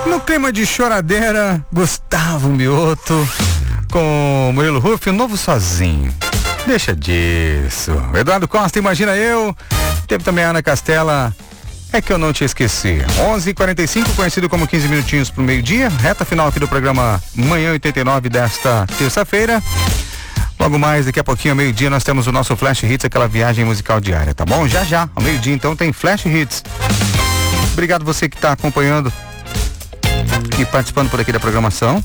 No clima de choradeira, Gustavo Mioto com Murilo Ruff, o novo sozinho. Deixa disso. Eduardo Costa, imagina eu. Teve também a Ana Castela, é que eu não te esqueci. 11h45, conhecido como 15 minutinhos pro meio-dia. Reta final aqui do programa Manhã 89 desta terça-feira. Logo mais, daqui a pouquinho, ao meio-dia, nós temos o nosso Flash Hits, aquela viagem musical diária, tá bom? Já, ao meio-dia, então, tem Flash Hits. Obrigado você que está acompanhando e participando por aqui da programação.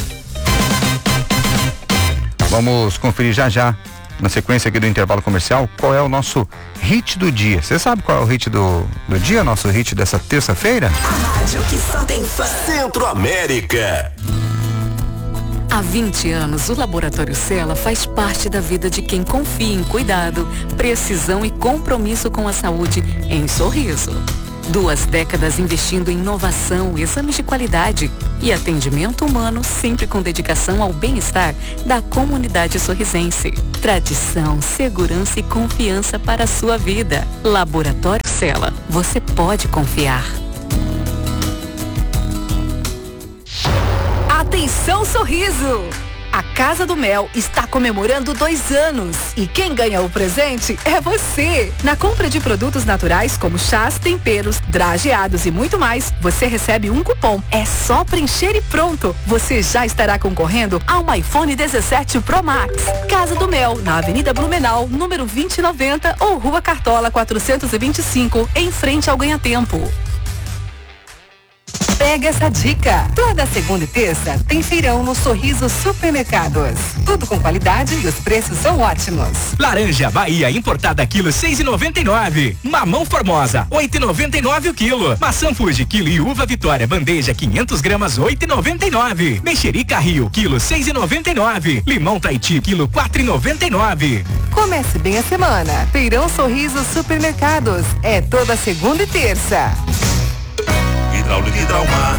Vamos conferir já, na sequência aqui do intervalo comercial, qual é o nosso hit do dia. Você sabe qual é o hit do dia, nosso hit dessa terça-feira? A rádio que só tem fã. Centro-América. Há 20 anos, o Laboratório Cella faz parte da vida de quem confia em cuidado, precisão e compromisso com a saúde em Sorriso. 2 décadas investindo em inovação, exames de qualidade e atendimento humano, sempre com dedicação ao bem-estar da comunidade sorrisense. Tradição, segurança e confiança para a sua vida. Laboratório Cella, você pode confiar. Atenção, Sorriso! A Casa do Mel está comemorando 2 anos e quem ganha o presente é você. Na compra de produtos naturais como chás, temperos, drageados e muito mais, você recebe um cupom. É só preencher e pronto. Você já estará concorrendo a um iPhone 17 Pro Max. Casa do Mel, na Avenida Blumenau, número 2090 ou Rua Cartola 425, em frente ao Ganha-Tempo. Pega essa dica. Toda segunda e terça tem feirão no Sorriso Supermercados. Tudo com qualidade e os preços são ótimos. Laranja Bahia importada quilo 6,99. Mamão Formosa 8,99 o quilo. Maçã Fuji quilo e uva Vitória bandeja 500 gramas 8,99. Mexerica Rio quilo 6,99. Limão Tahiti quilo 4,99. Comece bem a semana. Feirão Sorriso Supermercados. É toda segunda e terça. Hidráulica Hidralmar